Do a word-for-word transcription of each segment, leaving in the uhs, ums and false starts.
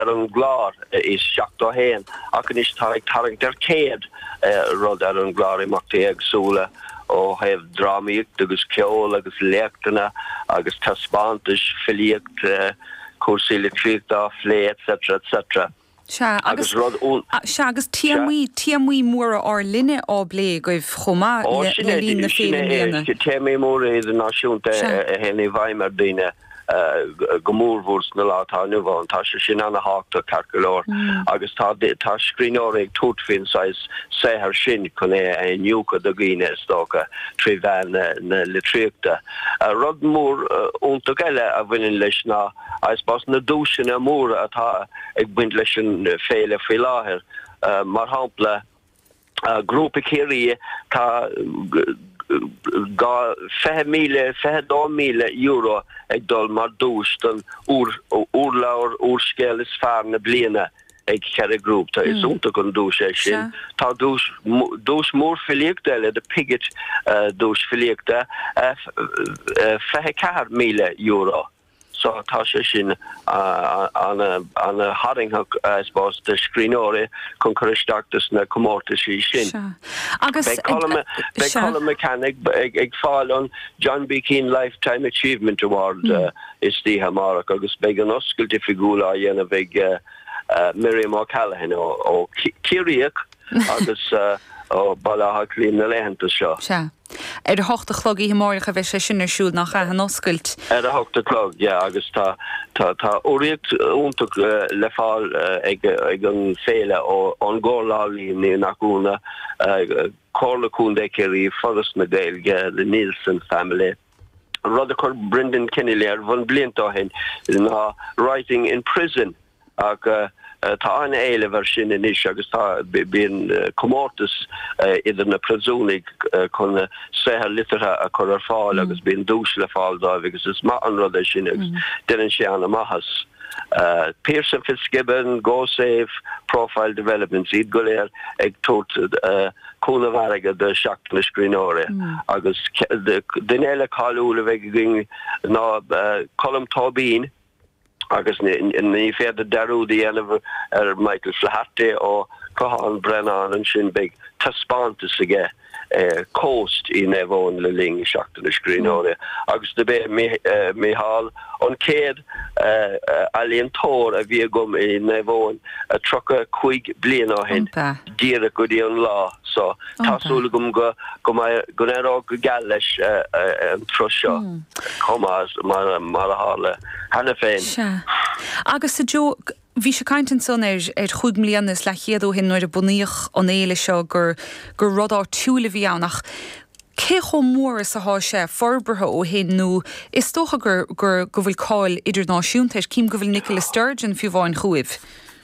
an glár is seachta héin ach is tarig tarig der céad rud ar an glár imachtaí agsúla ó heh drámaíocht agus ceol agus leachtainna agus taspáantas filíocht cuasaí litríochta flé etc etc. Se agus se agus tíamí tíamí móra ar linne á blé goibh chomá le lína féna tíamí móra iad an náisiúnta a héna bhaimar daoine gomórhús na látá nuháin tá se sin anna háachta carcolór agus tá tá scríóir ag tútfinn sais séthar sin chun é é nniucha do gine stócha trí bhean na litríochta. Rud mór únta eile a bhaineann leis ná aispás na dúisina móra atá ag buint leis an féile fao láthair mar hampla grúpa céirí tá ga five mille, five mille euro ag dul mar dús don úrlaur úrskeel is fear na bliana ag ceir grúp tá is únta gon dús é sin. Tá dús dús mór filíochta eile de piget dús filíochta five ceathair mille euro. So tá sé sin an a haringthach spás de scríóire chun choristeachtas na comórtas í sin. Be column mechanic ag fáil an John B. Keane Lifetime Achievement Award is títhe marach agus be an oscailtí fiúla a dhéanamh ag Miriam O'Callaghan ó Círiac agus ó bailátha líon na léhananta seo. Er de hoogte clog í morige bheith sé sin arsúil nach an oscailt. Er de hoogte clog, ja, agus tá tá tá óíocht úntaach le fáil ag ag an féile ó an ggóláí ní nachúna cólaún de céirí foras na Gaeilge the Nielsen family. Rud a chur Brendan Kennelly ar bhain bliantá hin ná writing in prison ag tá an éile bhar sin inis agus tá bíon comórtas idir na prisúnig chun séthe litera a chur ar fáil agus bíon dús le fáil dá agus is má an rud é sin agus déanann sé anna maithas. Pearson Fitzgibbon, GoSafe, Profile Developments, iad go léir ag tót cúna bharige de seach na scríóire agus den éile cáúla bheith ging ná colm tábín agus ní féidir darúdaí anamh ar Michael Flaherty ó Cathal Brennan an sin beag taspáantas aige cóst í nehón le ling seachtain na scríóire. Agus de bé Micheál an céad alíonn tóir a bhí gom í nehón a trocha chuig bliana á hin díra go dtí an lá. So tásúla gom go go rá go geal leis an troseo comás mar a hála hena féin. Agus a Jo Bhí sé caiintean son ar ar chuig mblianas le chéadú hin nuair a bunaíoch an éile seo gur gur rud á túla bhí annach. Cé cho mór is a há sé forbrethe ó hin nó is tócha gur gur go bhfuil cáil idirnáisiúnta cím go bhfuil Nicola Sturgeon fiú bháin chuibh.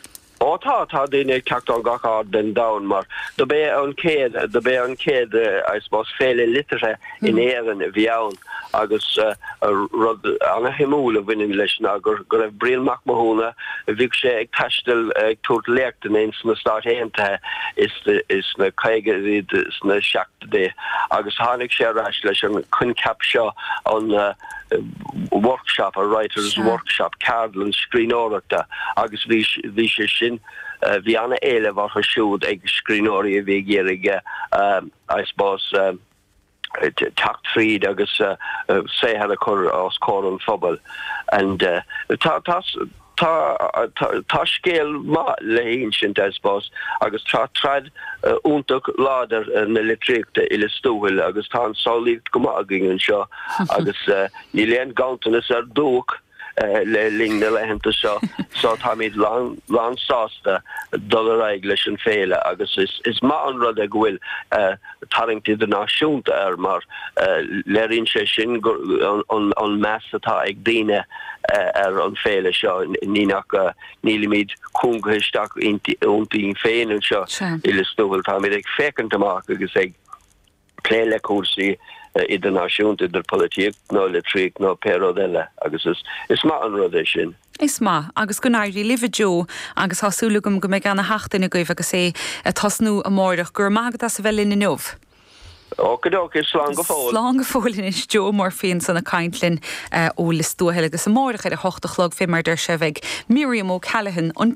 Ó tá tá daine ceachtáil gachá den dam mar do bé an céad do bé an céad I suppose féile litere in éan a bhí ann agus rud anna himúla bhaineann leis ná gur gur raibh bríonmach mothúna a bhíh sé ag taistil ag tuairt léachtain éins na stát héanthe is is na caige is na seachta dé agus tháinig sé ráis leis an chuncap seo an workshop a writers workshop cardlan scríóireachta agus bhí bhí sé sin bhí anna éile bhar chu siúd ag scríóirí a bhí géirige I suppose tacht tríd agus séthe a chur os cór an phobal and tá tá tá scéal má le hín sin I suppose agus tá trad úntaach láidir na litríochta ile stúil agus tá sáilíocht go mágin an seo agus ní léon gantanas ar dúch le ling na lehananta seo so tá míad lán sásta dul raig leis an féile agus is is má an rud a bhfuil taringtí de náisiúnta ar mar léironn sé sin an meas atá ag daine ar an féile seo ní nach níl míad cúngathisteach úntaí féin an seo ile stúil tá míad ag fécant amach agus ag pléile cuasaí idir náisiúnta idir polític nó le trí nó péród eile agus is is má an rud é sin. Is má agus go náirí lifa Jo agus thásúlagum go méid anna heachtainna goibh agus é a tasnú a mórdach gur mágad as a bheith linn inmh. Okey-dokey, slán go fóil. Slán go fóilin is Jo mór féin sanna caiintlinn ó le stúheile agus sa mórach ar a hochtalog fé mar der se bheith Miriam Ó Callaghan